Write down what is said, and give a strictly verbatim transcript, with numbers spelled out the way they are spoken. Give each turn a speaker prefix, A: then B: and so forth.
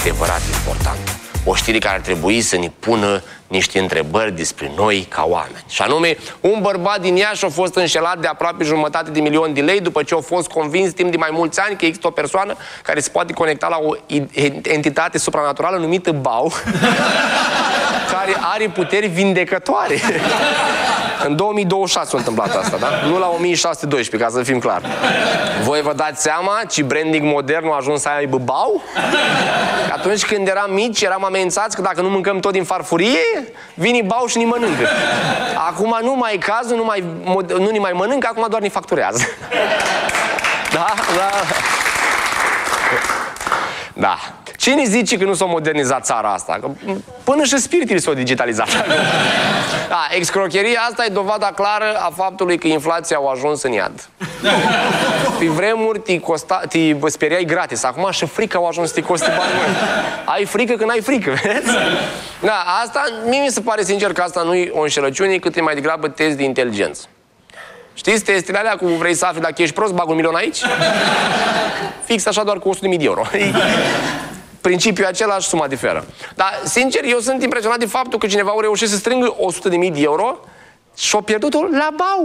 A: adevărat importantă. O știre care ar trebui să ne pună niște întrebări despre noi ca oameni. Și anume, un bărbat din Iași a fost înșelat de aproape jumătate de milion de lei după ce a fost convins timp de mai mulți ani că există o persoană care se poate conecta la o entitate supranaturală numită Bau, care are puteri vindecătoare. În două mii douăzeci și șase s-a întâmplat asta, da? Nu la o mie șase sute doisprezece, ca să fim clar. Voi vă dați seama ce branding modern a ajuns să aibă Bau? Atunci când eram mici, eram amenințați că dacă nu mâncăm tot din farfurie, vine Bau și ne mănâncă. Acum nu mai e cazul, nu, mai, nu ne mai mănâncă, acum doar ne facturează. Da? Da. Da. Cine zice că nu s-a modernizat țara asta? Că până și spiritele s-au digitalizat. Da, excrocheria asta e dovada clară a faptului că inflația a ajuns în iad. Pe vremuri te, costa, te speriai gratis. Acum și frica a ajuns să te coste bani. Ai frică când ai frică, vezi? Da, asta, mie mi se pare sincer că asta nu e o înșelăciune, cât e mai degrabă test de inteligență. Știți testele alea cu vrei să afli dacă ești prost, bag un milion aici? Fix așa, doar cu o sută de mii de euro. Principiul același, suma diferă. Dar, sincer, eu sunt impresionat de faptul că cineva a reușit să strângă o sută de mii de euro și a pierdut-o la Bau.